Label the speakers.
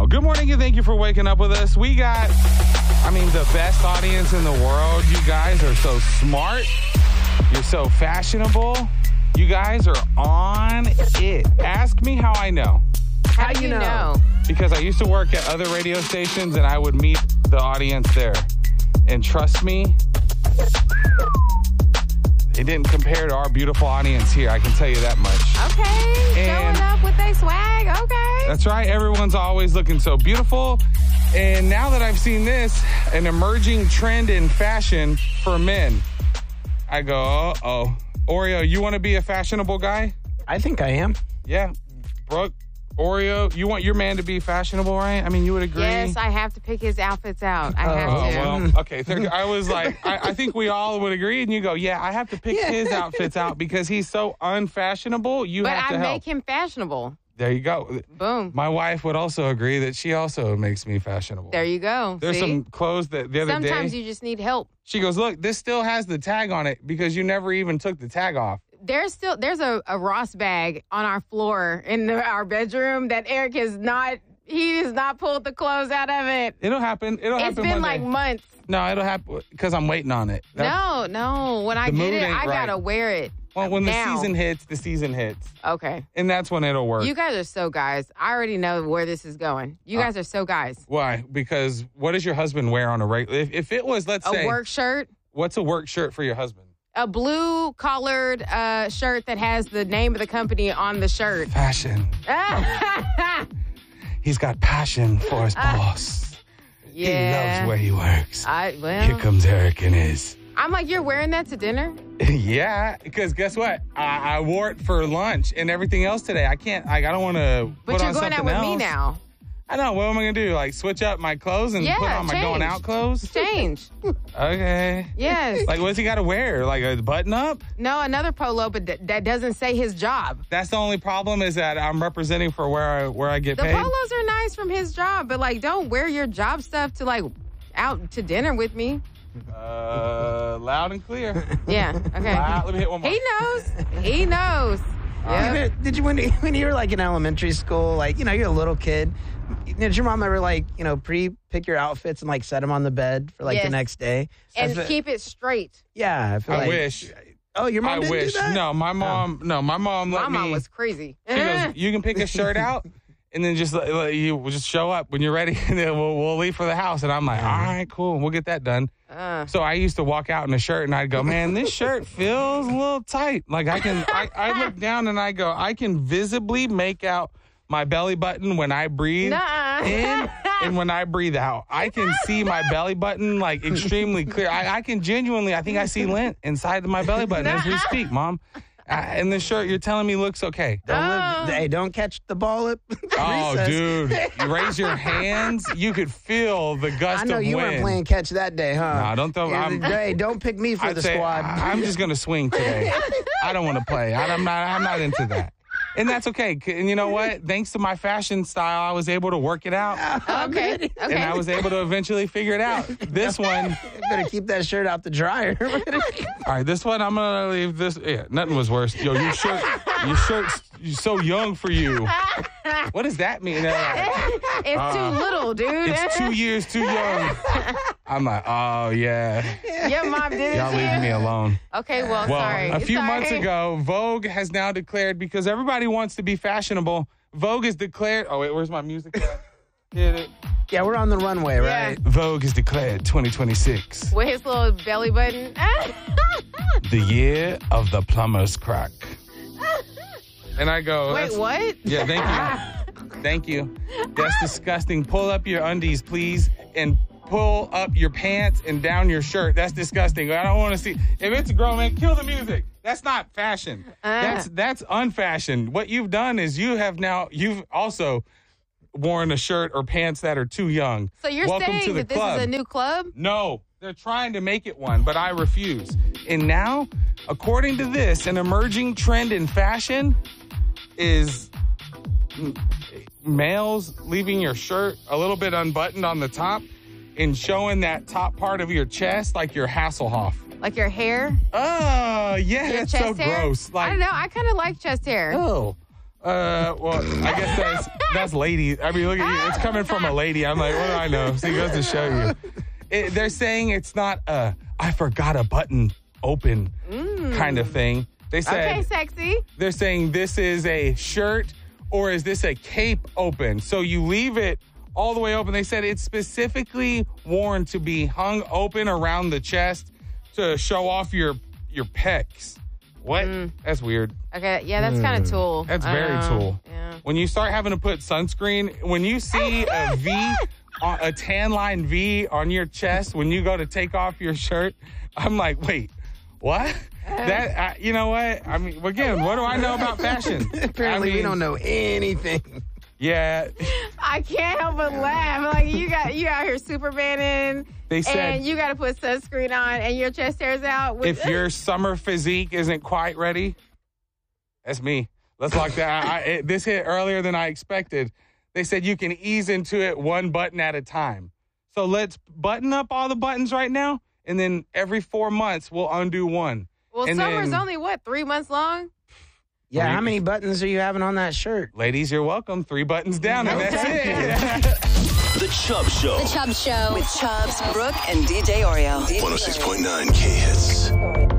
Speaker 1: Good morning and thank you for waking up with us. We got, the best audience in the world. You guys are so smart. You're so fashionable. You guys are on it. Ask me how I know.
Speaker 2: How do you know?
Speaker 1: Because I used to work at other radio stations and I would meet the audience there. And trust me, it didn't compare to our beautiful audience here. I can tell you that much.
Speaker 2: Okay. Showing up with their swag. Okay.
Speaker 1: That's right. Everyone's always looking so beautiful. And now that I've seen this, an emerging trend in fashion for men, I go, uh-oh. Oreo, you want to be a fashionable guy?
Speaker 3: I think I am.
Speaker 1: Yeah. Brooke, Oreo, you want your man to be fashionable, right? You would agree?
Speaker 2: Yes, I have to pick his outfits out. I have to.
Speaker 1: Well, okay. I was like, I think we all would agree. And you go, yeah, I have to pick his outfits out because he's so unfashionable.
Speaker 2: But
Speaker 1: have to
Speaker 2: I
Speaker 1: help.
Speaker 2: make him fashionable.
Speaker 1: There you go.
Speaker 2: Boom.
Speaker 1: My wife would also agree that she also makes me fashionable.
Speaker 2: There you go.
Speaker 1: There's some clothes that the other day.
Speaker 2: Sometimes you just need help.
Speaker 1: She goes, look, this still has the tag on it because you never even took the tag off.
Speaker 2: There's a Ross bag on our floor in our bedroom that Eric has not pulled the clothes out of it.
Speaker 1: It'll happen.
Speaker 2: It's been like months.
Speaker 1: No, it'll happen because I'm waiting on it.
Speaker 2: No. When I get it, I gotta wear it.
Speaker 1: Well, when
Speaker 2: now.
Speaker 1: the season hits.
Speaker 2: Okay.
Speaker 1: And that's when it'll work.
Speaker 2: You guys are so guys. I already know where this is going. You guys are so guys.
Speaker 1: Why? Because what does your husband wear on a regular? If it was, let's say.
Speaker 2: A work shirt?
Speaker 1: What's a work shirt for your husband?
Speaker 2: A blue collared shirt that has the name of the company on the shirt.
Speaker 1: Fashion. He's got passion for his boss.
Speaker 2: Yeah.
Speaker 1: He loves where he works.
Speaker 2: Well,
Speaker 1: Here comes Eric and his.
Speaker 2: I'm like, you're wearing that to dinner?
Speaker 1: Yeah, because guess what? I wore it for lunch and everything else today. I don't want to
Speaker 2: But you're going out with me now.
Speaker 1: I know. What am I going to do? Like switch up my clothes and put on my going out clothes?
Speaker 2: Change.
Speaker 1: Okay.
Speaker 2: Yes.
Speaker 1: Like what's he got to wear? Like a button up?
Speaker 2: No, another polo, but that doesn't say his job.
Speaker 1: That's the only problem is that I'm representing for where I get paid.
Speaker 2: The polos are nice from his job, but like don't wear your job stuff to like out to dinner with me.
Speaker 1: Loud and clear.
Speaker 2: Yeah. Okay.
Speaker 1: Let me hit one more.
Speaker 2: He knows. Yeah.
Speaker 3: Did you when you were like in elementary school, like you're a little kid? Did your mom ever pre-pick your outfits and set them on the bed for the next day? So
Speaker 2: and keep it straight.
Speaker 3: Yeah,
Speaker 1: I wish.
Speaker 3: Oh, your mom didn't do that?
Speaker 1: No, my mom. No, my mom let me.
Speaker 2: My mom was crazy.
Speaker 1: She goes, you can pick a shirt out. And then you just show up when you're ready, and then we'll leave for the house. And I'm like, all right, cool, we'll get that done. So I used to walk out in a shirt, and I'd go, man, this shirt feels a little tight. Like I look down and I go, I can visibly make out my belly button when I breathe in and when I breathe out. I can see my belly button extremely clear. I can genuinely, I think I see lint inside of my belly button as we speak, Mom. And the shirt you're telling me looks okay.
Speaker 3: Don't catch the ball at recess.
Speaker 1: Dude. You raise your hands. You could feel the gust of wind.
Speaker 3: I know you weren't playing catch that day, huh?
Speaker 1: No, don't throw.
Speaker 3: Hey, don't pick me for the squad.
Speaker 1: I'm just going to swing today. I don't want to play. I'm not into that. And that's okay. And you know what? Thanks to my fashion style, I was able to work it out.
Speaker 2: Okay.
Speaker 1: And I was able to eventually figure it out. This one.
Speaker 3: You better keep that shirt out the dryer.
Speaker 1: All right, this one, I'm going to leave this. Yeah, nothing was worse. Yo, your shirt's so young for you. What does that mean?
Speaker 2: It's too little, dude.
Speaker 1: It's 2 years too young. I'm like, oh, yeah.
Speaker 2: Your mom did it.
Speaker 1: Y'all leave me alone.
Speaker 2: Okay, well, sorry.
Speaker 1: A few months ago, Vogue has now declared, because everybody wants to be fashionable, Vogue has declared, oh, wait, where's my music at? Hit it.
Speaker 3: Yeah, we're on the runway, right?
Speaker 1: Vogue has declared 2026.
Speaker 2: With his little belly button.
Speaker 1: The year of the plumber's crack. And I go,
Speaker 2: wait, what?
Speaker 1: Yeah, thank you. Thank you. That's disgusting. Pull up your undies, please, and pull up your pants and down your shirt. That's disgusting. I don't want to see. If it's a grown man, kill the music. That's not fashion. That's unfashioned. What you've done is you've also worn a shirt or pants that are too young.
Speaker 2: So you're saying that this is a new club?
Speaker 1: No. They're trying to make it one, but I refuse. And now, according to this, an emerging trend in fashion is males leaving your shirt a little bit unbuttoned on the top and showing that top part of your chest like your Hasselhoff.
Speaker 2: Like your hair?
Speaker 1: Oh, yeah,
Speaker 2: your
Speaker 1: that's so
Speaker 2: hair?
Speaker 1: gross.
Speaker 2: I don't know. I kind of like chest hair.
Speaker 1: Oh. Well, I guess that's lady. I mean, look at you. It's coming from a lady. I'm like, what do I know? See, it goes to show you. They're saying it's not a I forgot a button open kind of thing. They said,
Speaker 2: okay, sexy.
Speaker 1: They're saying this is a shirt or is this a cape open? So you leave it all the way open. They said it's specifically worn to be hung open around the chest to show off your pecs. What? That's weird.
Speaker 2: Okay, yeah, that's kind of tool.
Speaker 1: That's very tool.
Speaker 2: Yeah.
Speaker 1: When you start having to put sunscreen, when you see a V, a tan line V on your chest, when you go to take off your shirt, I'm like, wait, what? That you know what? I mean, again, what do I know about fashion?
Speaker 3: Apparently, we don't know anything.
Speaker 1: Yeah,
Speaker 2: I can't help but laugh. Like you out here Supermaning.
Speaker 1: They said,
Speaker 2: and you got to put sunscreen on, and your chest hairs out.
Speaker 1: If your summer physique isn't quite ready, that's me. Let's lock that. This hit earlier than I expected. They said you can ease into it one button at a time. So let's button up all the buttons right now, and then every 4 months we'll undo one.
Speaker 2: Well,
Speaker 1: and
Speaker 2: summer's only, 3 months long?
Speaker 3: Yeah, how many buttons are you having on that shirt?
Speaker 1: Ladies, you're welcome. 3 buttons down, and that's it.
Speaker 4: The Chubb Show.
Speaker 5: The Chubb Show.
Speaker 6: With Chubbs, Brooke, and DJ Oreo.
Speaker 4: 106.9 K-Hits.